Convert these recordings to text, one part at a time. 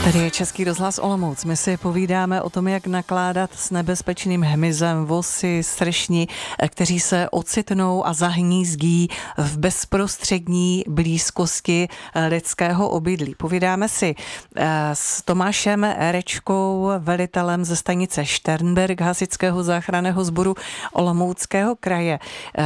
Tady je Český rozhlas Olomouc. My si povídáme o tom, jak nakládat s nebezpečným hmyzem, vosy, sršni, kteří se ocitnou a zahnízdí v bezprostřední blízkosti lidského obydlí. Povídáme si s Tomášem Rečkou, velitelem ze stanice Šternberk Hasičského záchranného sboru Olomouckého kraje.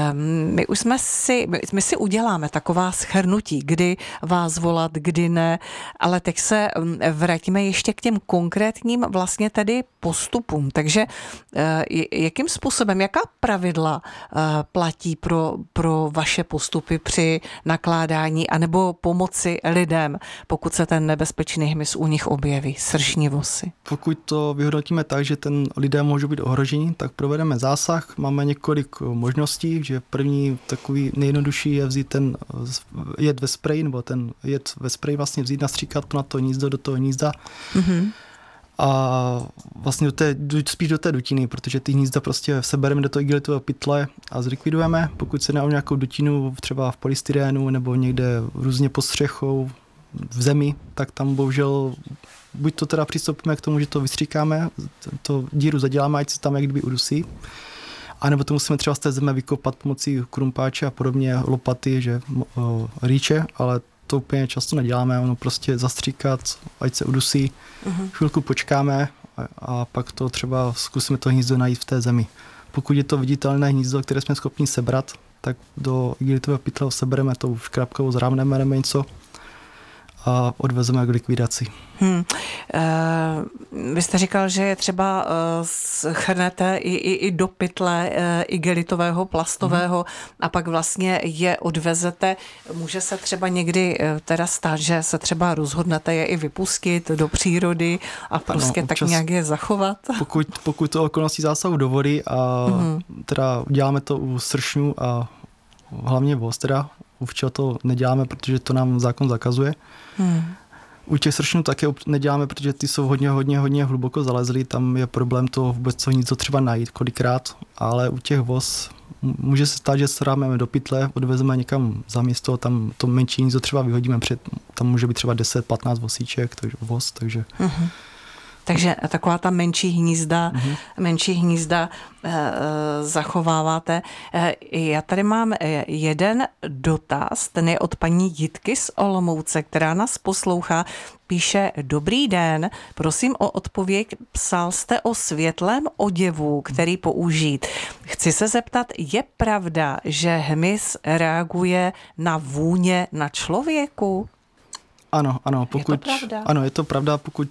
My si uděláme taková shrnutí, kdy vás volat, kdy ne, ale teď se vrátíme ještě k těm konkrétním vlastně tedy postupům. Takže jakým způsobem, jaká pravidla platí pro vaše postupy při nakládání anebo pomoci lidem, pokud se ten nebezpečný hmyz u nich objeví, sršní vosy? Pokud to vyhodnotíme tak, že ten lidé můžou být ohroženi, tak provedeme zásah. Máme několik možností, že první takový nejjednodušší je vzít ten jed ve spreji, nebo ten jed ve spreji vlastně vzít, nastříkat to na to hnízdo, do toho hnízda. Mm-hmm. A vlastně spíš do té dutiny, protože ty hnízda prostě sebereme do toho igelitového pytle a zlikvidujeme. Pokud se jedná o nějakou dutinu, třeba v polystyrénu nebo někde různě pod střechou, v zemi, tak tam bohužel buď to teda přistoupíme k tomu, že to vystříkáme, to díru zaděláme, ať se tam jak kdyby udusí, anebo to musíme třeba z té zeme vykopat pomocí krumpáče a podobně, lopaty, že rýče, ale to úplně často neděláme, ono prostě zastříkat, ať se udusí, chvilku počkáme a pak to třeba zkusíme to hnízdo najít v té zemi. Pokud je to viditelné hnízdo, které jsme schopni sebrat, tak do igelitového pytle sebereme tou škrabkou, zrámneme něco a odvezeme k likvidaci. Vy jste říkal, že je třeba schrnete i do pytle igelitového, plastového a pak vlastně je odvezete. Může se třeba někdy teda stát, že se třeba rozhodnete je i vypustit do přírody a prostě tak nějak je zachovat? Pokud to okolností zásahu dovolí a teda děláme to u sršňů a hlavně vos teda, u včel to neděláme, protože to nám zákon zakazuje. U těch sršňů také neděláme, protože ty jsou hodně hluboko zalezlí, tam je problém to vůbec co nic třeba najít kolikrát, ale u těch vos může se stát, že srámeme do pytle, odvezeme někam za město, tam to menší hnízdo třeba vyhodíme tam může být třeba 10-15 vosíček, takže Takže taková ta menší hnízda zachováváte. Já tady mám jeden dotaz, ten je od paní Jitky z Olomouce, která nás poslouchá. Píše: Dobrý den, prosím o odpověď. Psal jste o světlém oděvu, který použít. Chci se zeptat, je pravda, že hmyz reaguje na vůně na člověku? Ano, je to pravda, pokud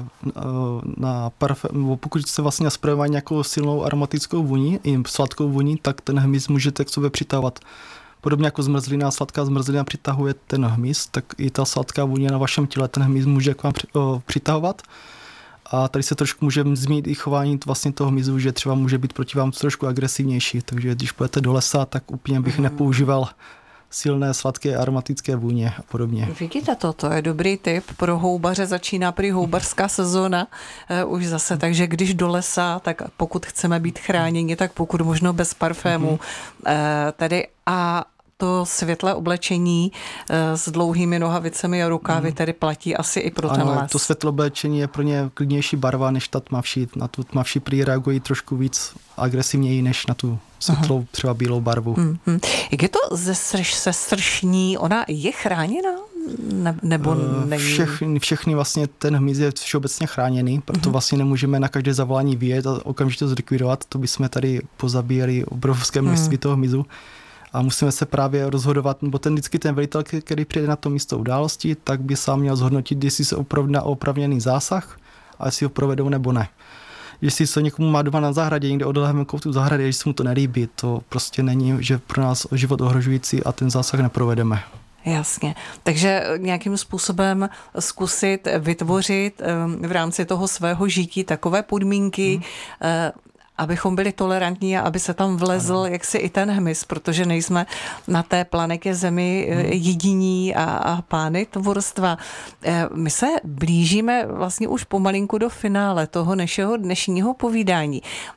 jste vlastně nasprejovali nějakou silnou aromatickou vůni, i sladkou vůni, tak ten hmyz můžete k sobě přitahovat. Podobně jako sladká zmrzlina přitahuje ten hmyz, tak i ta sladká vůně na vašem těle ten hmyz může k vám přitahovat. A tady se trošku může změnit i chování vlastně toho hmyzu, že třeba může být proti vám trošku agresivnější, takže když půjdete do lesa, tak úplně bych nepoužíval silné, sladké, aromatické vůně a podobně. Vidíte to je dobrý tip pro houbaře, začíná prý houbařská sezóna už zase, takže když do lesa, tak pokud chceme být chráněni, tak pokud možno bez parfému. Tedy a to světlé oblečení s dlouhými nohavicemi a rukávy tedy platí asi i pro ten les. To světlé oblečení je pro ně klidnější barva než ta tmavší. Na tu tmavší prý reagují trošku víc agresivněji než na tu světlou, třeba bílou barvu. Jak je to se sršní? Ona je chráněna? Nebo není? Všechny vlastně ten hmyz je všeobecně chráněný, proto vlastně nemůžeme na každé zavolání vyjet a okamžitě zlikvidovat. To bychom tady pozabíjeli obrovské množství toho hmyzu. A musíme se právě rozhodovat, nebo vždycky ten velitel, který přijde na to místo události, tak by sám měl zhodnotit, jestli se opravdu opravněný zásah a jestli ho provedou nebo ne. Jestli se někomu má doma na zahradě, někde odlehlém koutu zahrady, když se mu to nelíbí, to prostě není, že pro nás život ohrožující a ten zásah neprovedeme. Jasně. Takže nějakým způsobem zkusit vytvořit v rámci toho svého žití takové podmínky, abychom byli tolerantní a aby se tam vlezl jaksi i ten hmyz, protože nejsme na té planetě Zemi jediní a pány tvorstva. My se blížíme vlastně už pomalinku do finále toho našeho dnešního povídání.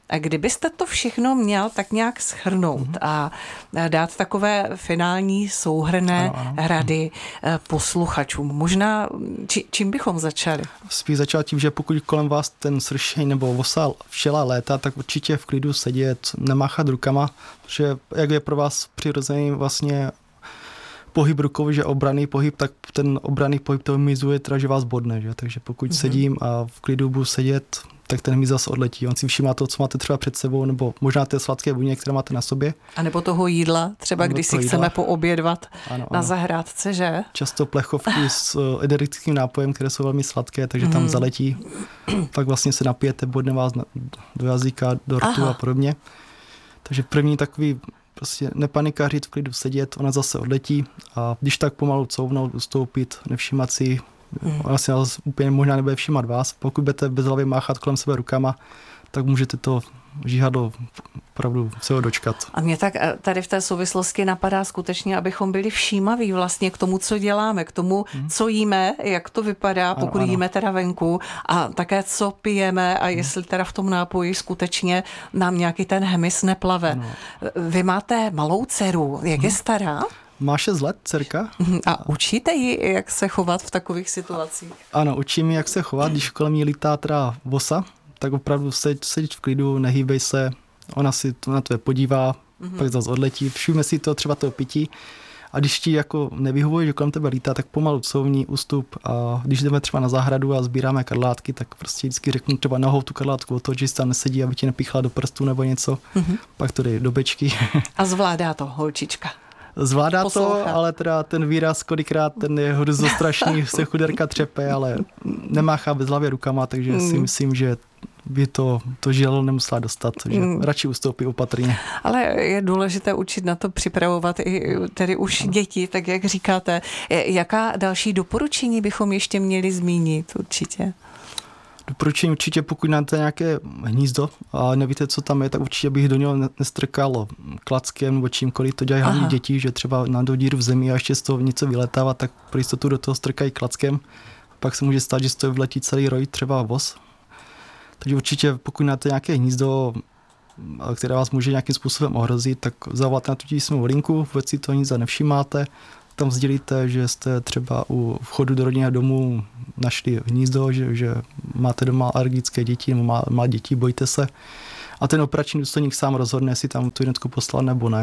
A kdybyste to všechno měl tak nějak shrnout a dát takové finální souhrnné rady posluchačům, možná čím bychom začali? Spíš začal tím, že pokud kolem vás ten sršeň nebo vosa včela létá, tak určitě v klidu sedět, nemáchat rukama, protože jak je pro vás přirozený vlastně pohyb rukou, že obranný pohyb, tak ten obranný pohyb to hmyzu je teda, že vás bodne, že? Takže pokud sedím a v klidu budu sedět, tak ten hmyz zase odletí. On si všimá to, co máte třeba před sebou, nebo možná ty sladké vůně, které máte na sobě. A nebo toho jídla, třeba když si chceme poobědvat na zahrádce, že? Často plechovky s energetickým nápojem, které jsou velmi sladké, takže tam zaletí. Pak vlastně se napijete, bodne vás do jazyka, do rtu a podobně. Takže první takový prostě nepanikařit, v klidu sedět, ona zase odletí a když tak pomalu couvnout, ustoupit, nevšímat si, ona si úplně možná nebude všímat vás. Pokud budete bezhlavě máchat kolem sebe rukama, tak můžete to žíhadlo opravdu se ho dočkat. A mě tak tady v té souvislosti napadá skutečně, abychom byli všímaví vlastně k tomu, co děláme, k tomu, co jíme, jak to vypadá, pokud jíme teda venku a také co pijeme a jestli teda v tom nápoji skutečně nám nějaký ten hmyz neplave. Ano. Vy máte malou dceru, jak je stará? Má 6 let, dcerka. A učíte ji, jak se chovat v takových situacích? Ano, učím ji, jak se chovat, když kolem ní lítá teda vosa, tak opravdu seď v klidu, nehýbej se, ona si na to podívá, pak zase odletí, všimne si to třeba toho pití a když ti jako nevyhovuje, že kolem tebe lítá, tak pomalu couvni, ústup a když jdeme třeba na zahradu a sbíráme karlátky, tak prostě vždycky řeknu třeba nohou tu karlátku od toho, že si tam nesedí, aby ti nepíchla do prstu nebo něco, pak to jde do bečky. A zvládá to holčička? Zvládá to, ale teda ten výraz kolikrát, ten je hrůzostrašný, se chuderka třepe, ale nemáchá bezhlavě rukama, takže si myslím, že by to žilo nemusela dostat, že radši ustoupí opatrně. Ale je důležité učit na to připravovat i tedy už děti, tak jak říkáte. Jaká další doporučení bychom ještě měli zmínit určitě? Doporučení určitě, pokud máte nějaké hnízdo a nevíte, co tam je, tak určitě bych do něho nestrkal klackem nebo čímkoliv. To dělají hlavně děti, že třeba najdou díru v zemi a ještě z toho něco vyletává, tak pro jistotu do toho strkají klackem. Pak se může stát, že z toho vletí celý roj, třeba voz. Takže určitě, pokud máte nějaké hnízdo, které vás může nějakým způsobem ohrozit, tak zavoláte na tu tísňovou linku, vůbec si to hnízda nevšimáte, tam sdělíte, že jste třeba u vchodu do rodinného domu našli hnízdo, že máte doma alergické děti nebo má děti, bojíte se. A ten operační důstojník sám rozhodne, jestli tam tu jednotku poslal nebo ne.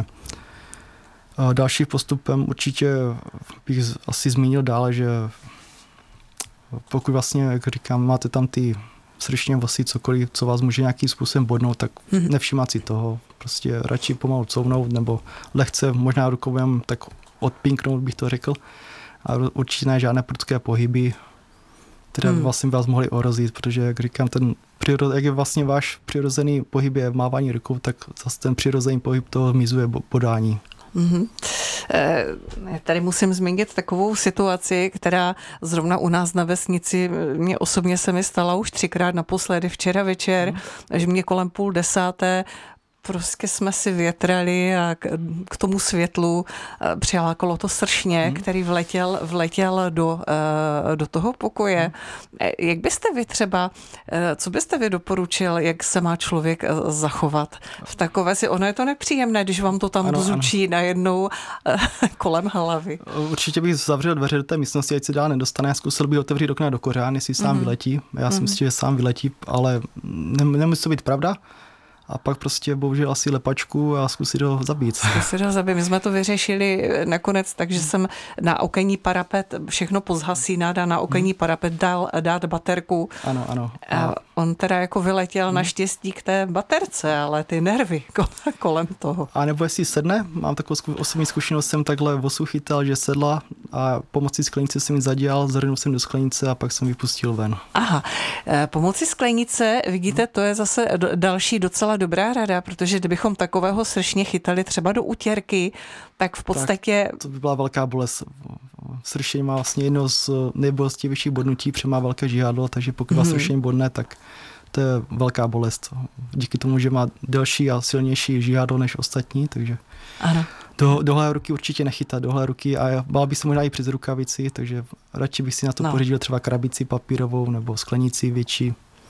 Další postupem určitě bych asi zmínil dále, že pokud vlastně, jak říkám, máte tam ty sršně vosy, cokoliv, co vás může nějakým způsobem bodnout, tak nevšímat si toho. Prostě radši pomalu couvnout nebo lehce, možná rukou tak odpinknout, bych to řekl. A určitě ne žádné prudké pohyby, které vlastně vás mohly ohrozit, protože, jak říkám, jak je vlastně váš přirozený pohyb je mávání rukou, tak zase ten přirozený pohyb toho hmyzu je bodání. Tady musím zmínit takovou situaci, která zrovna u nás na vesnici, mě osobně se mi stala už 3krát, naposledy včera večer, že mě kolem 9:30 prostě jsme si větrali a k tomu světlu přilákalo to sršně, který vletěl do toho pokoje. Jak byste vy třeba, co byste vy doporučil, jak se má člověk zachovat v takové si, ono je to nepříjemné, když vám to tam zučí najednou kolem hlavy. Určitě bych zavřel dveře do té místnosti, ať se dál nedostane. Zkusil bych otevřít okna do kořán, jestli sám vyletí. Já si myslím, že sám vyletí, ale nemusí to být pravda. A pak prostě bohužel asi lepačku a zkusit ho zabít. My jsme to vyřešili nakonec, takže jsem na okenní parapet všechno pozhasínat a na okenní parapet dát baterku. Ano. A on teda jako vyletěl naštěstí k té baterce, ale ty nervy kolem toho. A nebo jestli sedne, mám takovou osobní zkušenost, jsem takhle vosu chytal, že sedla a pomocí sklenice jsem ji zadělal, zhrnul jsem do sklenice a pak jsem vypustil ven. Aha, pomocí sklenice, vidíte, to je zase další docela dobrá rada, protože kdybychom takového sršně chytali třeba do utěrky, tak v podstatě... Tak to by byla velká bolest. Sršeň má vlastně jedno z nejbolestivějších bodnutí, protože má velké žihadlo, takže pokud vás sršeň bodne, tak to je velká bolest. Díky tomu, že má delší a silnější žihadlo než ostatní, takže ano. Dohlé ruky určitě nechytat, dohlé ruky a bál bych se možná i přes rukavici, takže radši bych si na to pořídil třeba krabici papírovou nebo sklenici větší.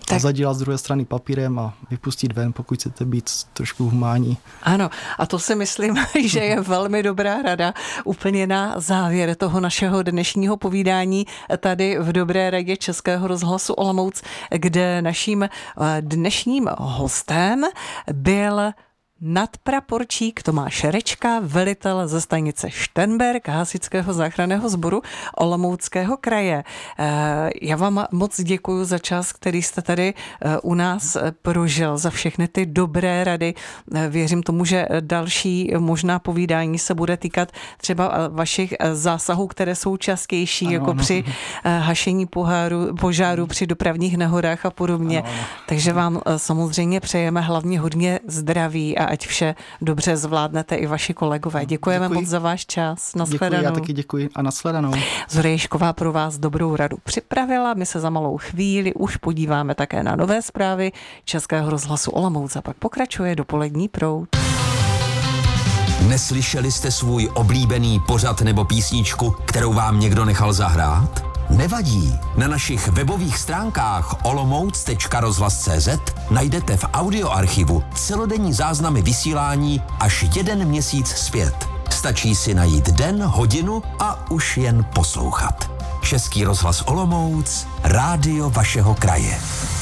a zadělat z druhé strany papírem a vypustit ven, pokud chcete být trošku humánní. Ano, a to si myslím, že je velmi dobrá rada úplně na závěr toho našeho dnešního povídání tady v Dobré radě Českého rozhlasu Olomouc, kde naším dnešním hostem byl nadpraporčík Tomáš Rečka, velitel ze stanice Šternberk hasičského záchranného sboru Olomouckého kraje. Já vám moc děkuji za čas, který jste tady u nás prožil, za všechny ty dobré rady. Věřím tomu, že další možná povídání se bude týkat třeba vašich zásahů, které jsou častější, ano, jako při hašení požáru při dopravních nehodách a podobně. Ano. Takže vám samozřejmě přejeme hlavně hodně zdraví a ať vše dobře zvládnete i vaši kolegové. Děkujeme moc za váš čas. Nashledanou. Děkuji, já taky děkuji a nashledanou. Zora Ježková pro vás dobrou radu připravila. My se za malou chvíli už podíváme také na nové zprávy Českého rozhlasu Olomouc a pak pokračuje dopolední proud. Neslyšeli jste svůj oblíbený pořad nebo písničku, kterou vám někdo nechal zahrát? Nevadí, na našich webových stránkách olomouc.rozhlas.cz najdete v audioarchivu celodenní záznamy vysílání až 1 měsíc zpět. Stačí si najít den, hodinu a už jen poslouchat. Český rozhlas Olomouc, rádio vašeho kraje.